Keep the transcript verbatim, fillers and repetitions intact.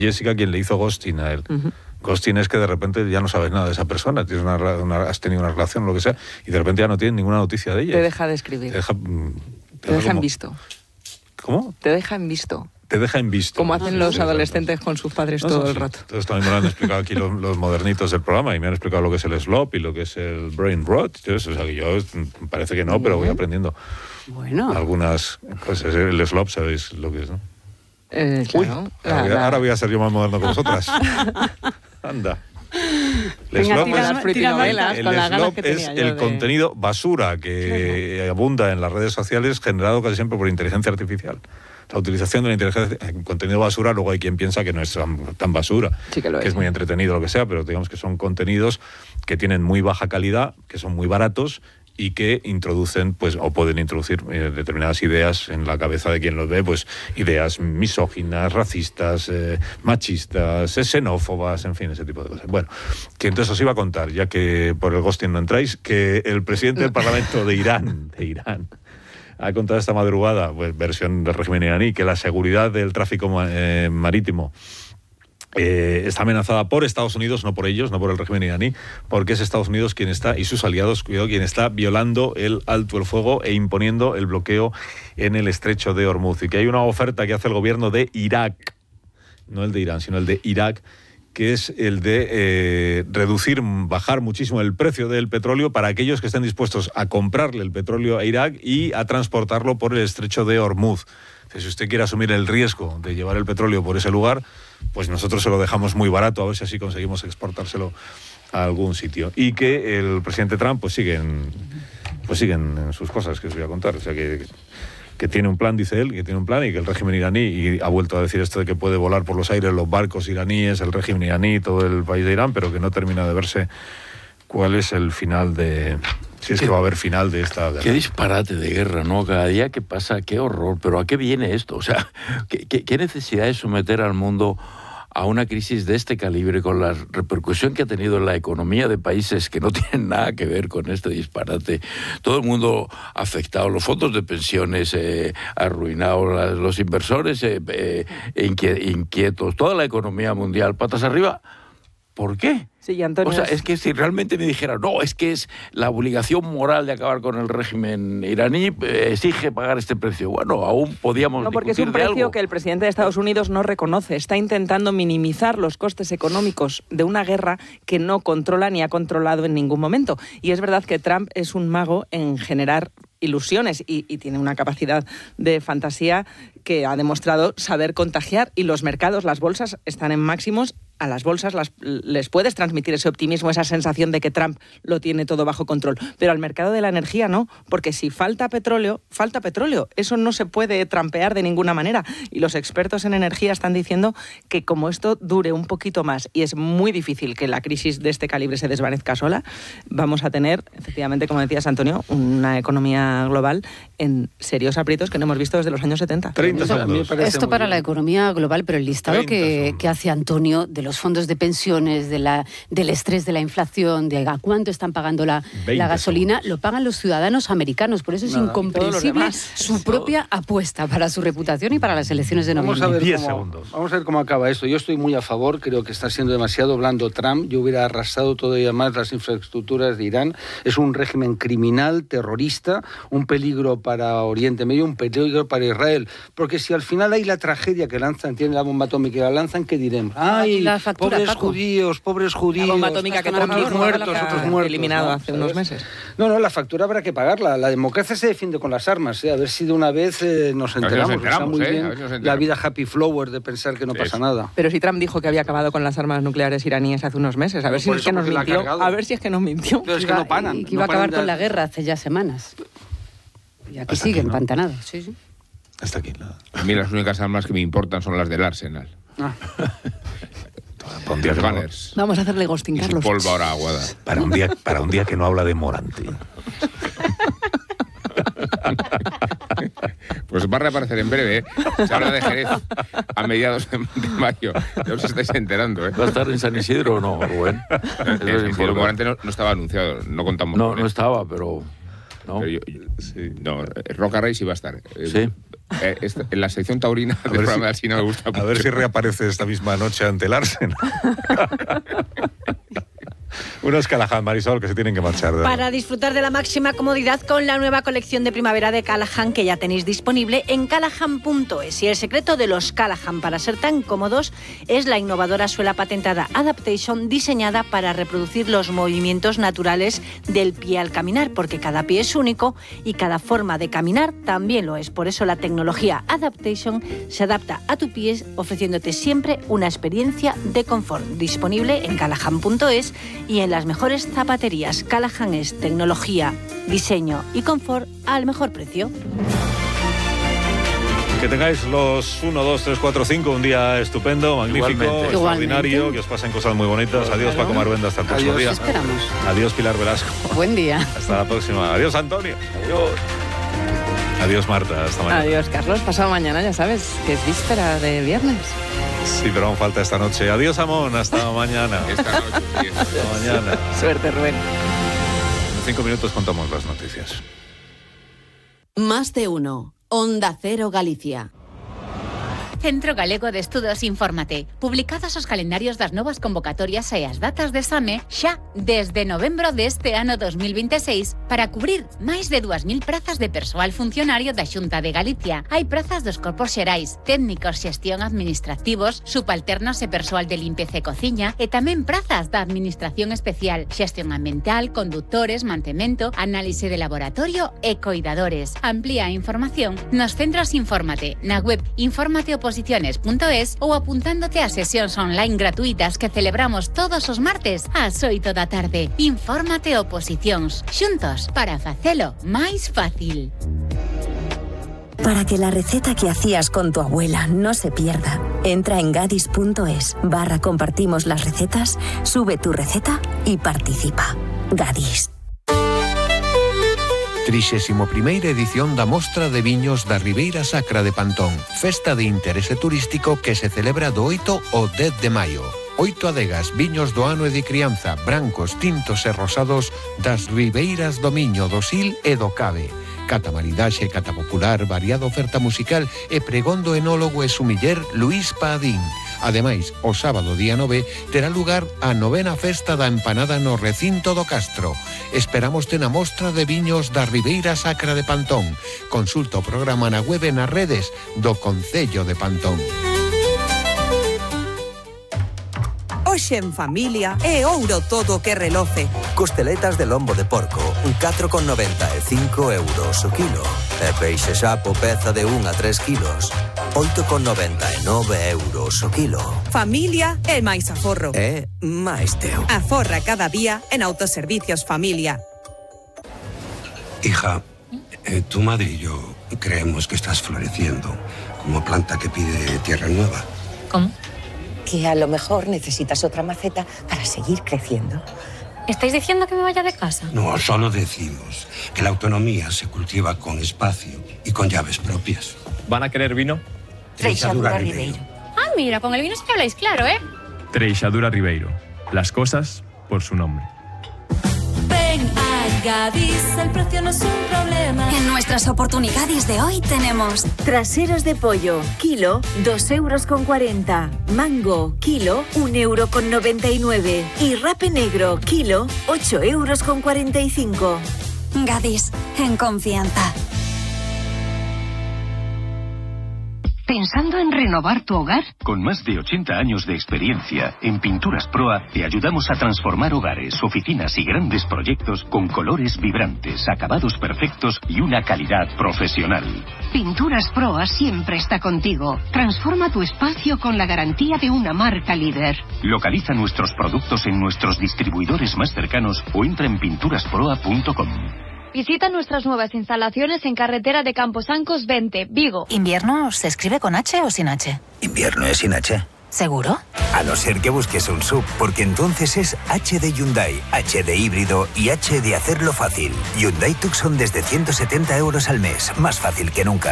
Jessica quien le hizo ghosting a él. Uh-huh. Ghosting es que de repente ya no sabes nada de esa persona, tienes una, una, has tenido una relación o lo que sea, y de repente ya no tienes ninguna noticia de ella. Te deja de escribir. Te deja, te te deja deja en como, visto. ¿Cómo? Te deja en visto. Te deja en visto. Como hacen sí, los sí, adolescentes exacto. con sus padres no, todo no, el sí. rato. Entonces también me lo han explicado aquí los, los modernitos del programa y me han explicado lo que es el slop y lo que es el brain rot. Entonces, o sea, que yo parece que no, Bien. pero voy aprendiendo. Bueno. Algunas cosas. El slop sabéis lo que es, ¿no? Eh, Uy, claro, ahora, voy a, la- ahora voy a ser yo más moderno que vosotras. Anda. El Venga, slop tira- es- Con las frutinovelas, el con las ganas slop que es tenía yo el de- contenido basura que abunda en las redes sociales generado casi siempre por inteligencia artificial. La utilización de la inteligencia, el contenido basura, luego hay quien piensa que no es tan, tan basura, Sí que lo que es. es muy entretenido, lo que sea, pero digamos que son contenidos que tienen muy baja calidad, que son muy baratos y que introducen, pues, o pueden introducir eh, determinadas ideas en la cabeza de quien los ve, pues, ideas misóginas, racistas, eh, machistas, eh, xenófobas, en fin, ese tipo de cosas. Bueno, que entonces os iba a contar, ya que por el ghosting no entráis, que el presidente del Parlamento de Irán, de Irán, ha contado esta madrugada, pues, versión del régimen iraní, que la seguridad del tráfico eh, marítimo Eh, está amenazada por Estados Unidos, no por ellos, no por el régimen iraní, porque es Estados Unidos quien está, y sus aliados, cuidado, quien está violando el alto el fuego e imponiendo el bloqueo en el estrecho de Hormuz. Y que hay una oferta que hace el gobierno de Irak, no el de Irán, sino el de Irak, que es el de eh, reducir, bajar muchísimo el precio del petróleo para aquellos que estén dispuestos a comprarle el petróleo a Irak y a transportarlo por el estrecho de Hormuz. Si usted quiere asumir el riesgo de llevar el petróleo por ese lugar, pues nosotros se lo dejamos muy barato, a ver si así conseguimos exportárselo a algún sitio. Y que el presidente Trump pues sigue en, pues sigue en sus cosas, que os voy a contar. O sea, que, que tiene un plan, dice él, que tiene un plan, y que el régimen iraní, y ha vuelto a decir esto de que puede volar por los aires los barcos iraníes, el régimen iraní, todo el país de Irán, pero que no termina de verse cuál es el final de... Si es que va a haber final de esta guerra. Qué disparate de guerra, ¿no? Cada día que pasa, qué horror. Pero ¿a qué viene esto? O sea, ¿qué, qué, qué necesidad es someter al mundo a una crisis de este calibre con la repercusión que ha tenido en la economía de países que no tienen nada que ver con este disparate? Todo el mundo afectado, los fondos de pensiones eh, arruinados, los inversores eh, eh, inquietos, toda la economía mundial, patas arriba. ¿Por qué? Sí, Antonio. O sea, es que si realmente me dijera, no, es que es la obligación moral de acabar con el régimen iraní, eh, exige pagar este precio. Bueno, aún podíamos No, porque es discutir un de precio algo. que el presidente de Estados Unidos no reconoce. Está intentando minimizar los costes económicos de una guerra que no controla ni ha controlado en ningún momento. Y es verdad que Trump es un mago en generar ilusiones y, y tiene una capacidad de fantasía que ha demostrado saber contagiar, y los mercados, las bolsas están en máximos. A las bolsas las, les puedes transmitir ese optimismo, esa sensación de que Trump lo tiene todo bajo control. Pero al mercado de la energía no, porque si falta petróleo, falta petróleo. Eso no se puede trampear de ninguna manera. Y los expertos en energía están diciendo que como esto dure un poquito más, y es muy difícil que la crisis de este calibre se desvanezca sola, vamos a tener, efectivamente, como decías, Antonio, una economía global en serios aprietos que no hemos visto desde los años setenta. treinta Esto, segundos. esto para la economía global, pero el listado que, segundos. que hace Antonio de los fondos de pensiones, de la, del estrés de la inflación, de a cuánto están pagando la, la gasolina, segundos. lo pagan los ciudadanos americanos. Por eso es Nada. incomprensible Y todos los demás. su propia apuesta para su reputación y para las elecciones de Vamos noviembre. a ver diez cómo, segundos. vamos a ver cómo acaba esto. Yo estoy muy a favor, creo que está siendo demasiado blando Trump. Yo hubiera arrasado todavía más las infraestructuras de Irán. Es un régimen criminal, terrorista, un peligro para Oriente Medio, un peligro para Israel. Porque si al final hay la tragedia que lanzan, tienen la bomba atómica y la lanzan, ¿qué diremos? ¡Ay, La factura, pobres Paco. judíos, pobres judíos! La bomba atómica que Están Trump otros mismo muertos, ha otros muertos. eliminado ¿no? hace unos ¿Sabes? meses. No, no, la factura habrá que pagarla. La democracia se defiende con las armas. ¿eh? A ver si de una vez eh, nos ver si nos enteramos. enteramos, Está muy ¿eh? bien A ver si nos la enteramos. vida happy flower de pensar que no Sí, pasa sí. nada. Pero si Trump dijo que había acabado con las armas nucleares iraníes hace unos meses, a ver No, si por es eso, que nos porque la ha mintió. cargado. A ver si es que nos mintió. Pero es que Iba- no paran. y que no iba a paran acabar de- con la guerra hace ya semanas. Y aquí Hasta sigue aquí, ¿no? empantanado. Sí, sí. Hasta aquí. La... A mí las únicas armas que me importan son las del Arsenal. Ah. Para un día Los que no- Gunners. Vamos a hacerle ghosting, Y su Carlos. pólvora aguada. para un día, para un día que no habla de Morante. Pues va a reaparecer en breve, ¿eh? Se habla de Jerez a mediados de, de mayo. Ya os estáis enterando, ¿eh? ¿Va a estar en San Isidro o no, Rubén? Eso es El Isidro importante. Morante no, no estaba anunciado, no contamos No, con no él. estaba, pero ¿no? Pero yo- yo- no, Roca Rey sí va a estar. Eh, Sí. eh, esta- en la sección taurina del ver programa si- de Alsina me gusta A mucho. ver si reaparece esta misma noche ante el Arsenal. Unos Callahan, Marisol, que se tienen que marchar. de- Para disfrutar de la máxima comodidad con la nueva colección de primavera de Callahan que ya tenéis disponible en callahan punto es. Y el secreto de los Callahan para ser tan cómodos es la innovadora suela patentada Adaptation, diseñada para reproducir los movimientos naturales del pie al caminar, porque cada pie es único y cada forma de caminar también lo es. Por eso la tecnología Adaptation se adapta a tu pie, ofreciéndote siempre una experiencia de confort. Disponible en callahan punto es y en las mejores zapaterías. Callahan es tecnología, diseño y confort al mejor precio. Que tengáis los uno, dos, tres, cuatro, cinco, un día estupendo, magnífico, Igualmente. extraordinario, Igualmente. que os pasen cosas muy bonitas. Adiós, Paco Maruenda, hasta el próximo Adiós. día. Esperamos. Adiós, Pilar Velasco. Buen día. Hasta la próxima. Adiós, Antonio. Adiós. Adiós, Marta. Hasta mañana. Adiós, Carlos. Pasado mañana, ya sabes, que es víspera de viernes. Sí, pero aún falta esta noche. Adiós, Amón. Hasta mañana. Esta noche, sí. Hasta mañana. Suerte, Rubén. En cinco minutos contamos las noticias. Más de uno. Onda Cero Galicia. Centro Galego de Estudos Infórmate. Publicadas os calendarios das novas convocatorias e as datas de exame xa desde novembro deste ano dos mil veintiséis para cubrir máis de dúas mil prazas de persoal funcionario da Xunta de Galicia. Hai prazas dos corpos xerais, técnicos, xestión administrativos, subalternos e persoal de limpeza e cociña e tamén prazas da Administración Especial, xestión ambiental, condutores, mantemento, análise de laboratorio e coidadores. Amplía a información nos centros Infórmate, na web infórmate oposiciones punto es ou apuntándote a sesións online gratuitas que celebramos todos os martes ás oito da tarde. Infórmate Oposicións, xuntos para facelo máis fácil. Para que la receta que hacías con tu abuela no se pierda, entra en gadis punto es barra compartimos las recetas, sube tu receta y participa. Gadis. trixésima primeira edición da Mostra de Viños da Ribeira Sacra de Pantón, festa de interese turístico que se celebra do oito ao dez de maio. Oito adegas, viños do ano e de crianza, brancos, tintos e rosados das ribeiras do Miño, do Sil e do Cabe. Cata maridaxe, cata popular, variada oferta musical e pregón do enólogo e sumiller Luís Padín. Ademais, o sábado día nove terá lugar a novena festa da empanada no recinto do Castro. Esperámoste na Mostra de Viños da Ribeira Sacra de Pantón. Consulta o programa na web e nas redes do Concello de Pantón. Hoxe en familia é ouro todo o que reloce. Costeletas de lombo de porco, catro con noventa e cinco euros o kilo. E peixe xapo peza de un a tres kilos, oito con noventa e nove euros o kilo. Familia é máis aforro. É máis teu. Aforra cada día en Autoservicios Familia. Hija, eh, tu madre y yo creemos que estás floreciendo como planta que pide tierra nueva. ¿Cómo? Que a lo mejor necesitas otra maceta para seguir creciendo. ¿Estáis diciendo que me vaya de casa? No, solo decimos que la autonomía se cultiva con espacio y con llaves propias. ¿Van a querer vino? Treixadura Ribeiro. Ah, mira, con el vino sí que habláis claro, ¿eh? Treixadura Ribeiro. Las cosas por su nombre. Ven a Gadis, el precio no es un problema. En nuestras oportunidades de hoy tenemos traseros de pollo, kilo, dos euros con cuarenta. Mango, kilo, un euro con noventa y nueve. Y rape negro, kilo, ocho euros con cuarenta y cinco. Gadis, en confianza. ¿Pensando en renovar tu hogar? Con más de ochenta años de experiencia, en Pinturas Proa te ayudamos a transformar hogares, oficinas y grandes proyectos con colores vibrantes, acabados perfectos y una calidad profesional. Pinturas Proa siempre está contigo. Transforma tu espacio con la garantía de una marca líder. Localiza nuestros productos en nuestros distribuidores más cercanos o entra en pinturas proa punto com. Visita nuestras nuevas instalaciones en carretera de Camposancos veinte, Vigo. ¿Invierno se escribe con H o sin H? Invierno es sin H. ¿Seguro? A no ser que busques un sub, porque entonces es H de Hyundai, H de híbrido y H de hacerlo fácil. Hyundai Tucson desde ciento setenta euros al mes, más fácil que nunca.